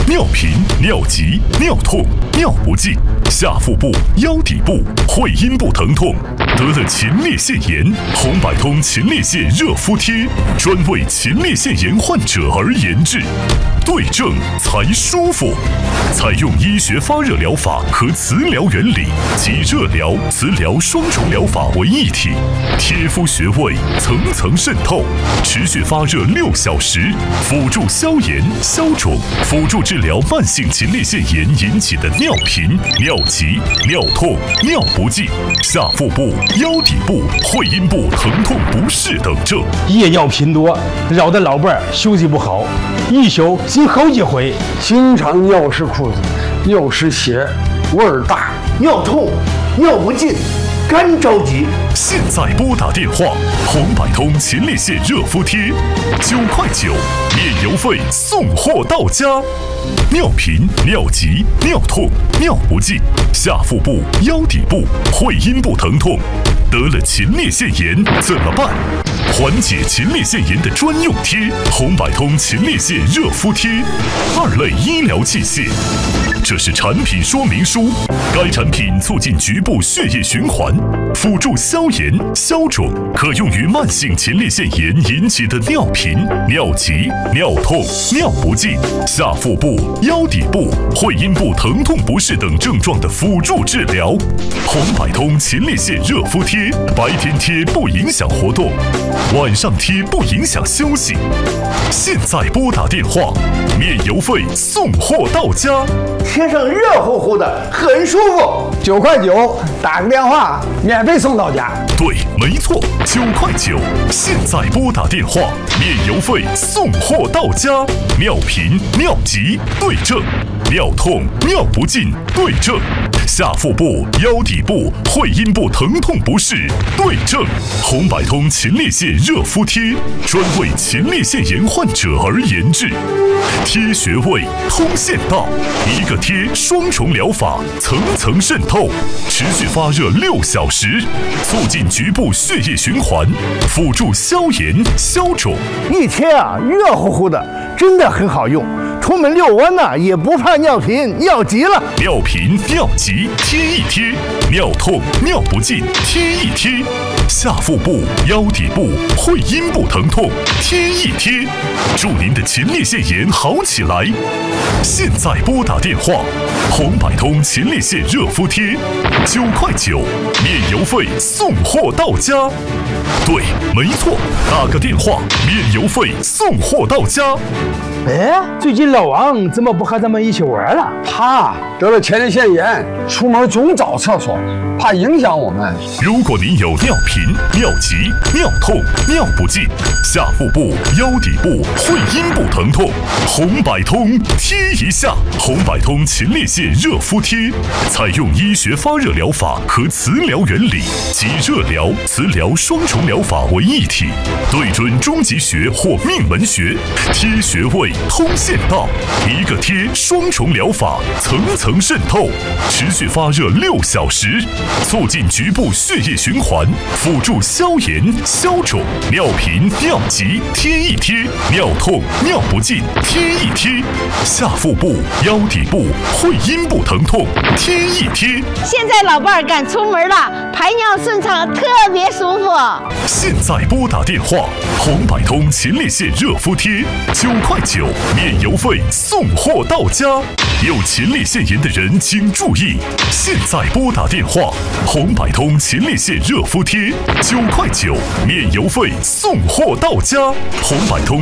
尿频、尿急、尿痛、尿不尽，下腹部、腰底部、会阴部疼痛，得了前列腺炎，红百通前列腺热敷贴，专为前列腺炎患者而研制，对症才舒服。采用医学发热疗法和磁疗原理及热疗、磁疗双重疗法为一体，贴敷穴位层层渗透，持续发热6小时，辅助消炎消肿，辅助治疗慢性前列腺炎引起的尿频、尿急、尿痛、尿不尽、下腹部、腰底部、会阴部疼痛不适等症。 夜尿频多，扰得老伴儿休息不好，一宿醒好几回， 经常尿湿裤子，尿湿鞋，味儿大， 尿痛、尿不尽，干着急。 现在拨打电话，红百通前列腺热敷贴，9块9，免邮费送货到家。尿频、尿急、尿痛、尿不尽，下腹部、腰底部、会阴部疼痛，得了前列腺炎怎么办？缓解前列腺炎的专用贴，红百通前列腺热敷贴，2类医疗器械。这是产品说明书，该产品促进局部血液循环，辅助消炎消肿，可用于慢性前列腺炎引起的尿频、尿急、尿痛、尿不尽、下腹部、腰底部、会阴部疼痛不适等症状的辅助治疗。红百通前列腺热敷贴，白天贴不影响活动，晚上贴不影响休息。现在拨打电话，免邮费送货到家。 贴上热乎乎的，很舒服。 9块9，打个电话，免费送到家。 对，没错，9块9。现在拨打电话，免邮费送货到家。尿频、尿急对症，尿痛、尿不尽对症，下腹部、腰底部、会阴部疼痛不适对症。红百通前列腺热敷贴，专为前列腺炎患者而研制，贴穴位通线道，一个贴双重疗法，层层渗透，持续发热6小时，促进局部血液循环，辅助消炎消肿。 一贴啊，热乎乎的，真的很好用。出门遛弯呢，也不怕尿频、尿急了。 尿频、尿急贴一贴，尿痛、尿不尽贴一贴，下腹部、腰底部、会阴部疼痛贴一贴，祝您的前列腺炎好起来。现在拨打电话，红百通前列腺热敷贴，9块9，免邮费送货到家。对，没错，打个电话，免邮费送货到家。 哎，最近老王怎么不和咱们一起玩了？ 他得了前列腺炎，出门总找厕所，怕影响我们。 如果您有尿频、尿急、尿痛、尿不尽、下腹部、腰底部、会阴部疼痛，红百通贴一下。红百通前列腺热敷贴，采用医学发热疗法和磁疗原理及热疗、磁疗双重疗法为一体，对准中极穴或命门穴，贴穴位通线道，一个贴双重疗法，层层渗透，持续发热6小时，促进局部血液循环，辅助消炎消肿。尿频、尿急贴一贴，尿痛、尿不尽贴一贴，下腹部、腰底部、会阴部疼痛贴一贴。 现在老伴儿敢出门了，排尿顺畅，特别舒服。 现在拨打电话，红百通前列腺热敷贴，9块9，免邮费送货到家。有前列腺炎的人请注意，现在拨打电话，红百通前列腺热敷贴，9块9，免邮费送货到家。红百通。